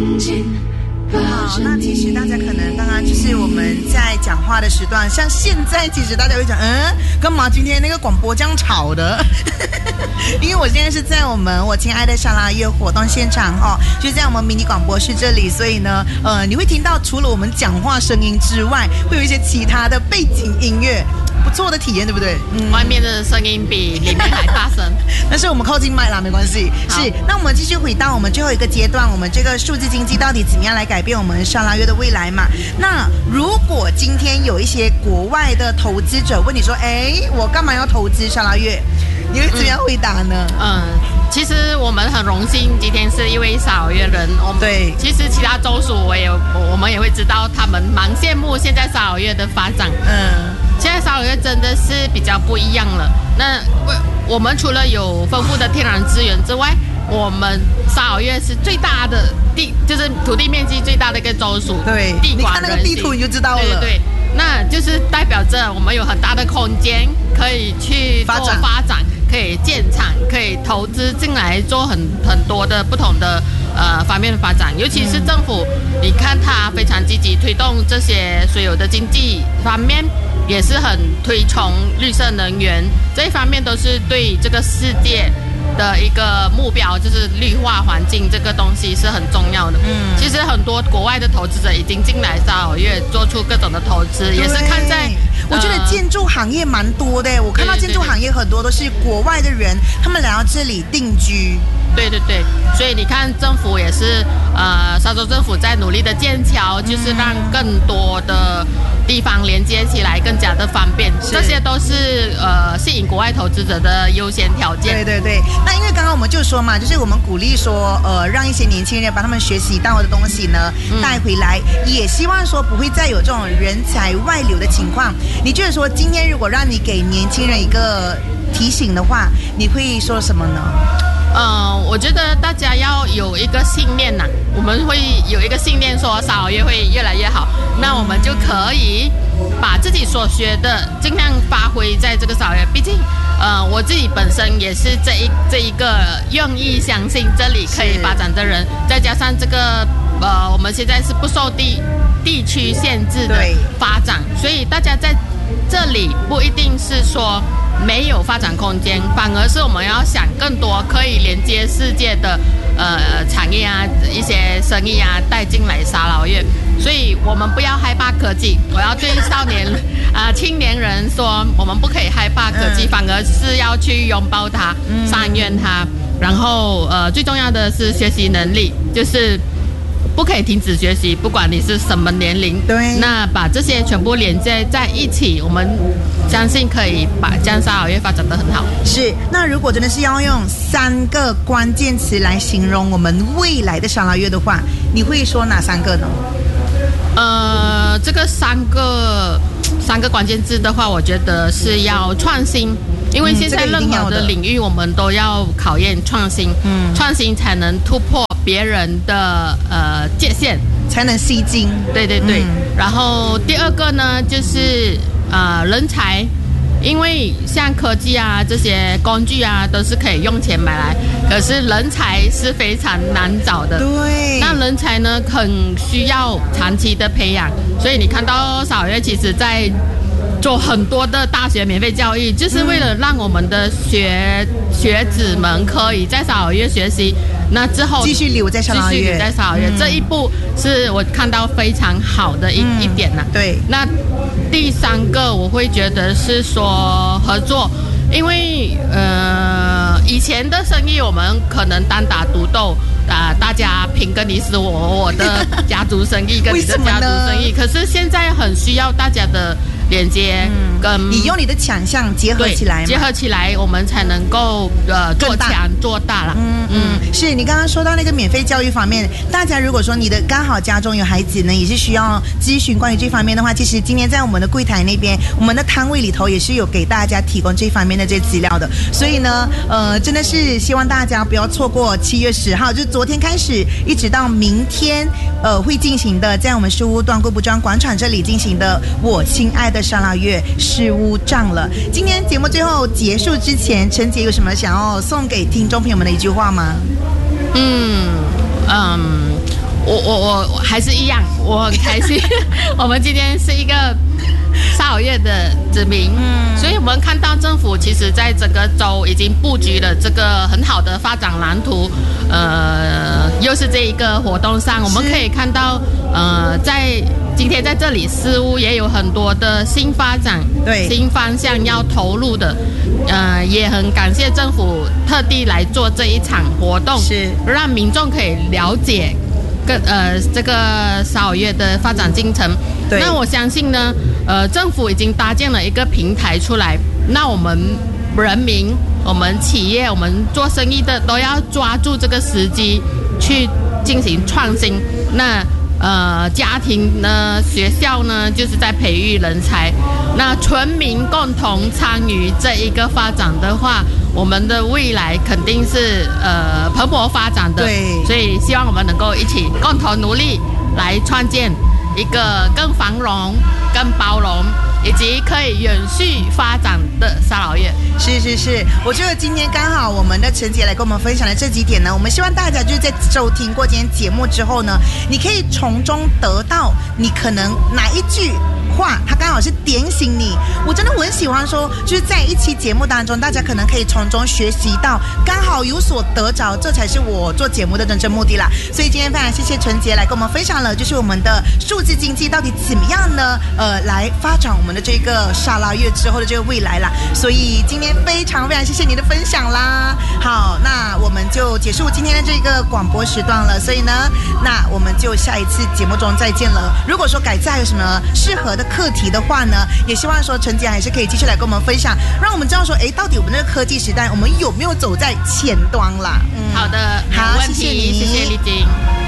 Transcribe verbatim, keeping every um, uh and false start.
好，那其实大家可能刚刚就是我们在讲话的时段，像现在其实大家会讲，嗯，干嘛今天那个广播这样吵的？因为我现在是在我们我亲爱的沙拉月活动现场哦，就在我们迷你广播室这里，所以呢，呃，你会听到除了我们讲话声音之外，会有一些其他的背景音乐。不错的体验，对不对？ 嗯，外面的声音比里面还大声， 但是我们靠近麦啦，没关系。是，那我们继续回到我们最后一个阶段，我们这个数字经济到底怎么样来改变我们沙拉月的未来嘛？那如果今天有一些国外的投资者问你说，哎，我干嘛要投资沙拉月？你会怎么样回答呢？ 嗯。嗯其实我们很荣幸，今天是一位沙拉越人。我们对， 其实其他州属我也我们也会知道，他们蛮羡慕现在沙拉越的发展。嗯，现在沙拉越真的是比较不一样了。那我们除了有丰富的天然资源之外，我们沙拉越是最大的地，就是土地面积最大的一个州属。 对， 地广人稀， 你看那个地图你就知道了。 对对对，那就是代表着我们有很大的空间可以去做发展。可以建厂，可以投资进来做很很多的不同的呃方面的发展，尤其是政府，嗯、你看它非常积极推动这些所有的经济方面，也是很推崇绿色能源，这一方面都是对这个世界的一个目标，就是绿化环境这个东西是很重要的。嗯，其实很多国外的投资者已经进来沙拉越做出各种的投资，也是看在。 我觉得建筑行业蛮多的，我看到建筑行业很多都是国外的人，他们来到这里定居。 对对对，所以你看政府也是，呃，沙州政府在努力的建桥，就是让更多的地方连接起来更加的方便，这些都是呃吸引国外投资者的优先条件。 对对对，那因为刚刚我们就说嘛，就是我们鼓励说，呃，让一些年轻人把他们学习到的东西呢带回来，嗯、也希望说不会再有这种人才外流的情况。你觉得说今天如果让你给年轻人一个提醒的话，你会说什么呢？ 嗯，我觉得大家要有一个信念呐、啊，我们会有一个信念说沙拉越会越来越好，那我们就可以把自己所学的尽量发挥在这个沙拉越。毕竟，呃，我自己本身也是这一这一个愿意相信这里可以发展的人，再加上这个呃，我们现在是不受地地区限制的发展，所以大家在这里不一定是说没有发展空间，反而是我们要想更多可以连接世界的呃产业啊，一些生意啊带进来沙拉越，所以我们不要害怕科技。我要对少年啊、呃、青年人说，我们不可以害怕科技，嗯、反而是要去拥抱它，善用它。然后呃最重要的是学习能力，就是不可以停止学习，不管你是什么年龄。 对， 那把这些全部连接在一起，我们相信可以把将沙拉越发展得很好。 是，那如果真的是要用三个关键词来形容我们未来的沙拉越的话，你会说哪三个呢？ 呃，这个三个三个关键字的话，我觉得是要创新。因为现在任何的领域我们都要考验创新，嗯，创新才能突破别人的呃界限， 才能吸睛。 对对对。嗯、然后第二个呢，就是呃人才，因为像科技啊这些工具啊都是可以用钱买来，可是人才是非常难找的。 对。 那人才呢，很需要长期的培养，所以你看到沙拉越其实在做很多的大学免费教育，就是为了让我们的学学子们可以在沙拉越学习，那之后继续留在沙拉越， 继续留在沙拉越、嗯、这一步是我看到非常好的一、嗯、一点呐、啊。 对。那第三个我会觉得是说合作，因为呃以前的生意我们可能单打独斗。啊、呃，大家拼个你死我我的家族生意跟你的家族生意，可是现在很需要大家的连接，嗯、跟你用你的强项结合起来嘛， 结合起来，我们才能够呃做强做大了。 嗯嗯，是你刚刚说到那个免费教育方面，大家如果说你的刚好家中有孩子呢，也是需要咨询关于这方面的话，其实今天在我们的柜台那边，我们的摊位里头也是有给大家提供这方面的这资料的。所以呢，呃，真的是希望大家不要错过七月十号，就昨天开始一直到明天，呃，会进行的，在我们树屋段桂布庄广场这里进行的我亲爱的沙拉越事务帐了。今天节目最后结束之前，陈姐有什么想要送给听众朋友们的一句话吗？ 嗯嗯， 我我我还是一样，我很开心。我们今天是一个沙劳越的子民，嗯，所以我们看到政府其实在整个州已经布局了这个很好的发展蓝图，呃，又是这一个活动上，我们可以看到，呃，在今天在这里似乎也有很多的新发展、 对新方向要投入的，呃，也很感谢政府特地来做这一场活动， 是让民众可以了解。个呃，这个沙劳越的发展进程， 对， 那我相信呢，呃，政府已经搭建了一个平台出来，那我们人民、我们企业、我们做生意的都要抓住这个时机去进行创新。那呃，家庭呢、学校呢，就是在培育人才。那全民共同参与这一个发展的话，我们的未来肯定是呃蓬勃发展的。 对， 所以希望我们能够一起共同努力，来创建一个更繁荣、更包容，以及可以永续发展的沙劳越。 是是是，我觉得今天刚好我们的陈姐来跟我们分享的这几点呢，我们希望大家就是在收听过今天节目之后呢，你可以从中得到你可能哪一句话，它刚好是点醒你。我真的我很喜欢说，就是在一期节目当中，大家可能可以从中学习到，刚好有所得着，这才是我做节目的真正目的啦。所以今天非常谢谢陈姐来跟我们分享了，就是我们的数字经济到底怎么样呢？呃，来发展我们的这个沙劳越之后的这个未来啦。所以今天非常非常谢谢你的分享啦。好，那我们就结束今天的这个广播时段了。所以呢，那我们就下一次节目中再见了。如果说改造有什么适合的课题的话呢，也希望说陈姐还是可以继续来跟我们分享，让我们知道说，哎，到底我们这个科技时代，我们有没有走在前端啦？ 嗯，好的， 好， 没问题， 谢谢你， 谢谢丽晶。